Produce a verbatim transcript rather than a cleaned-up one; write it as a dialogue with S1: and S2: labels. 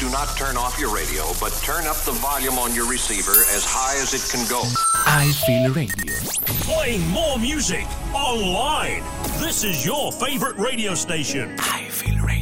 S1: do not turn off your radio, but turn up the volume on your receiver as high as it can go.
S2: I Feel Radio.
S3: Playing more music online. This is your favorite radio station.
S2: I Feel